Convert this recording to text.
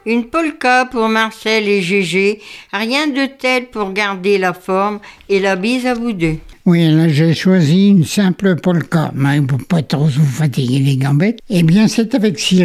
Une polka pour Marcel et Gégé, rien de tel pour garder la forme et la bise à vous deux. Oui, là j'ai choisi une simple polka, mais pour pas trop vous fatiguer les gambettes. Eh bien c'est avec Cyril.